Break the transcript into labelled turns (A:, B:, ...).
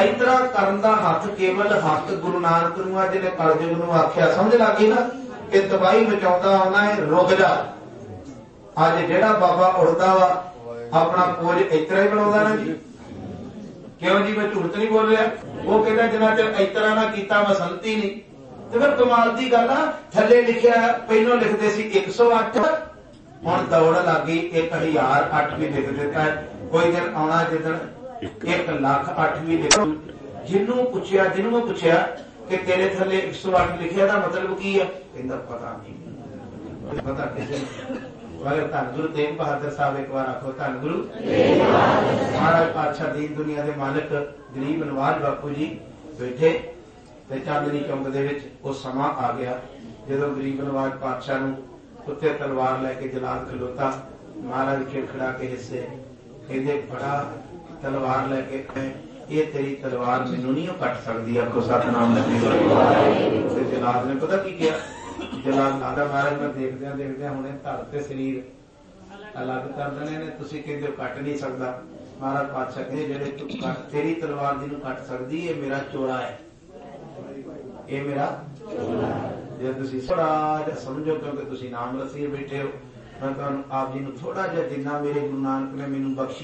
A: इतरा करन दा हथ केवल हथ गुरु नानक नूं आ जिहने कलयुग नूं आख्या। समझ लग गई ना कि तबाही मचाउंदा आउणा है, रुक जा। अज जिहड़ा बाबा उड़दा वा अपना पोज इतरा ही बनाउंदा ना जी। क्यों जी, मैं झूठ नहीं बोल रहा। वो कहता जिन्ना चिर इतरा ना कीता मैं संती नहीं। तो फिर कमाल की गल आ, थले लिखिया पहलों लिखते सी 108, हुण दौड़ लग गई 1008 भी लिख दिता है। कोई दिन आना जिदन 1,08 भी लिख। जिन्हों पुछया कि तेरे थले 108 लिखिया दा मतलब की है, कहंदा पता नहीं, पता किसे। मगर धन गुरु तेग बहादुर साहब एक बार आखो, धन गुरु महाराज पातशाह दीन दुनिया के मालिक गरीब नवाज बापू जी बैठे ते चांदनी चौंक दे विच वो समा आ गया जदों गरीब नवाज पातशाह नूं उत्ते तलवार लैके जलाल खलोता। महाराज खिड़खड़ा के हिस्से कहते बड़ा तलवार लैके ये तेरी तलवार मैनू नहीं कट सकती। आखो सतनाम लगे। जलाल ने पता की किया, जलाल लादा महाराज मैं देखदे हुणे धर ते शरीर अलग कर देने ने, तुसीं कहंदे कट नहीं सकता। महाराज पातशाह कहते जेड़े तू कट तेरी तलवार जिन्हों कट सकती है मेरा चोड़ा है, ये मेरा जे तुसीं थोड़ा जिहा समझो क्योंकि तुसीं नाम रसीए बैठे हो। मैं तुहानूं आप जी नूं थोड़ा जिहा जिन्ना मेरे गुरु नानक ने मैनूं बख्शी